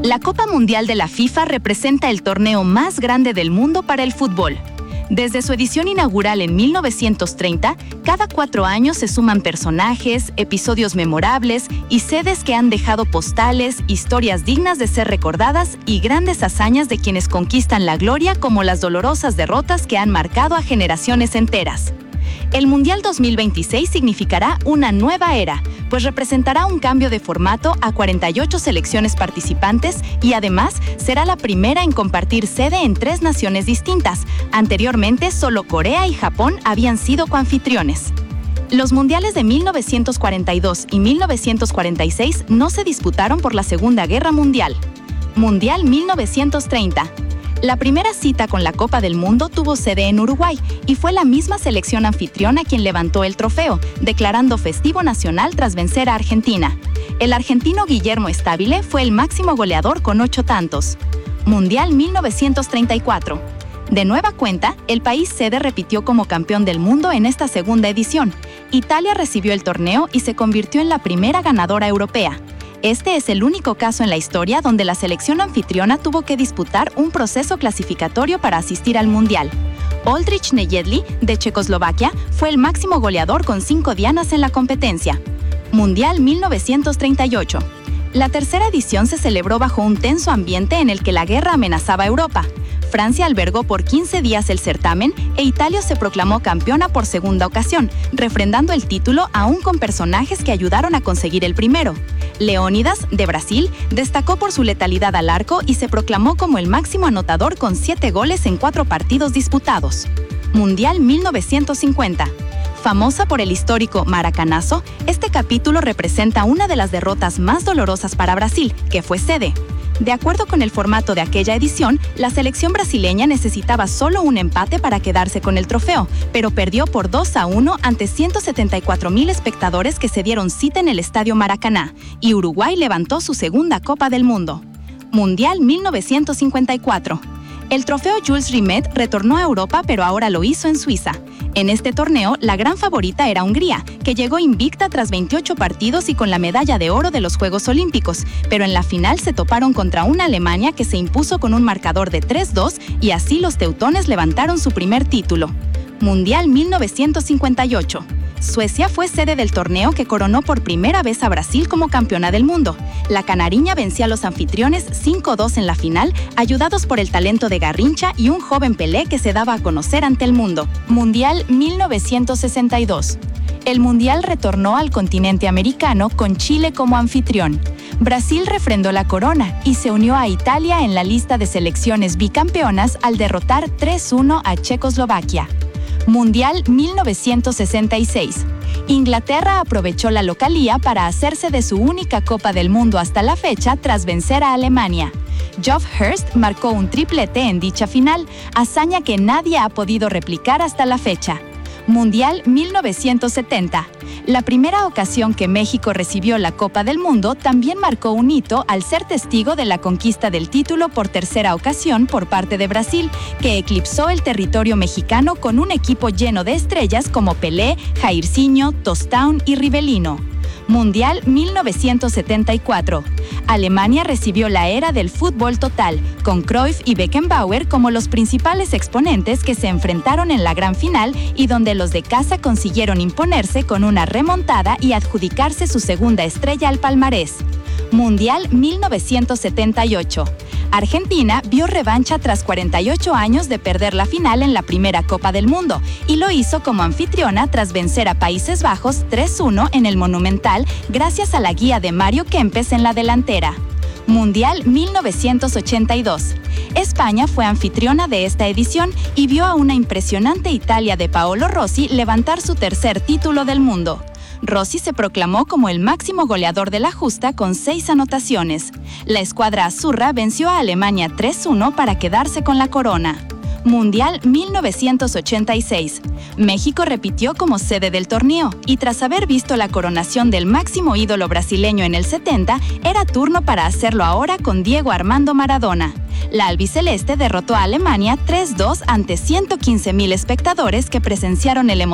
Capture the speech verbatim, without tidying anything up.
La Copa Mundial de la FIFA representa el torneo más grande del mundo para el fútbol. Desde su edición inaugural en mil novecientos treinta, cada cuatro años se suman personajes, episodios memorables y sedes que han dejado postales, historias dignas de ser recordadas y grandes hazañas de quienes conquistan la gloria, como las dolorosas derrotas que han marcado a generaciones enteras. El Mundial dos mil veintiséis significará una nueva era, pues representará un cambio de formato a cuarenta y ocho selecciones participantes y además será la primera en compartir sede en tres naciones distintas. Anteriormente, solo Corea y Japón habían sido coanfitriones. Los mundiales de mil novecientos cuarenta y dos y mil novecientos cuarenta y seis no se disputaron por la Segunda Guerra Mundial. Mundial mil novecientos treinta. La primera cita con la Copa del Mundo tuvo sede en Uruguay y fue la misma selección anfitriona quien levantó el trofeo, declarando festivo nacional tras vencer a Argentina. El argentino Guillermo Stabile fue el máximo goleador con ocho tantos. Mundial mil novecientos treinta y cuatro. De nueva cuenta, el país sede repitió como campeón del mundo en esta segunda edición. Italia recibió el torneo y se convirtió en la primera ganadora europea. Este es el único caso en la historia donde la selección anfitriona tuvo que disputar un proceso clasificatorio para asistir al Mundial. Oldrich Nejedly, de Checoslovaquia, fue el máximo goleador con cinco dianas en la competencia. Mundial mil novecientos treinta y ocho. La tercera edición se celebró bajo un tenso ambiente en el que la guerra amenazaba a Europa. Francia albergó por quince días el certamen e Italia se proclamó campeona por segunda ocasión, refrendando el título aún con personajes que ayudaron a conseguir el primero. Leónidas, de Brasil, destacó por su letalidad al arco y se proclamó como el máximo anotador con siete goles en cuatro partidos disputados. Mundial mil novecientos cincuenta. Famosa por el histórico Maracanazo, este capítulo representa una de las derrotas más dolorosas para Brasil, que fue sede. De acuerdo con el formato de aquella edición, la selección brasileña necesitaba solo un empate para quedarse con el trofeo, pero perdió por dos a uno ante ciento setenta y cuatro mil espectadores que se dieron cita en el Estadio Maracaná, y Uruguay levantó su segunda Copa del Mundo. Mundial mil novecientos cincuenta y cuatro. El trofeo Jules Rimet retornó a Europa, pero ahora lo hizo en Suiza. En este torneo, la gran favorita era Hungría, que llegó invicta tras veintiocho partidos y con la medalla de oro de los Juegos Olímpicos, pero en la final se toparon contra una Alemania que se impuso con un marcador de tres dos y así los teutones levantaron su primer título. Mundial mil novecientos cincuenta y ocho. Suecia fue sede del torneo que coronó por primera vez a Brasil como campeona del mundo. La canariña venció a los anfitriones cinco dos en la final, ayudados por el talento de Garrincha y un joven Pelé que se daba a conocer ante el mundo. Mundial mil novecientos sesenta y dos. El Mundial retornó al continente americano con Chile como anfitrión. Brasil refrendó la corona y se unió a Italia en la lista de selecciones bicampeonas al derrotar tres uno a Checoslovaquia. Mundial mil novecientos sesenta y seis. Inglaterra aprovechó la localía para hacerse de su única Copa del Mundo hasta la fecha tras vencer a Alemania. Geoff Hurst marcó un triplete en dicha final, hazaña que nadie ha podido replicar hasta la fecha. Mundial mil novecientos setenta. La primera ocasión que México recibió la Copa del Mundo también marcó un hito al ser testigo de la conquista del título por tercera ocasión por parte de Brasil, que eclipsó el territorio mexicano con un equipo lleno de estrellas como Pelé, Jairzinho, Tostão y Rivelino. Mundial mil novecientos setenta y cuatro. Alemania recibió la era del fútbol total, con Cruyff y Beckenbauer como los principales exponentes que se enfrentaron en la gran final y donde los de casa consiguieron imponerse con una remontada y adjudicarse su segunda estrella al palmarés. Mundial mil novecientos setenta y ocho. Argentina vio revancha tras cuarenta y ocho años de perder la final en la primera Copa del Mundo y lo hizo como anfitriona tras vencer a Países Bajos tres uno en el Monumental gracias a la guía de Mario Kempes en la delantera. Mundial mil novecientos ochenta y dos. España fue anfitriona de esta edición y vio a una impresionante Italia de Paolo Rossi levantar su tercer título del mundo. Rossi se proclamó como el máximo goleador de la justa con seis anotaciones. La escuadra azurra venció a Alemania tres uno para quedarse con la corona. Mundial mil novecientos ochenta y seis. México repitió como sede del torneo y tras haber visto la coronación del máximo ídolo brasileño en el setenta, era turno para hacerlo ahora con Diego Armando Maradona. La albiceleste derrotó a Alemania tres dos ante ciento quince mil espectadores que presenciaron el emocionante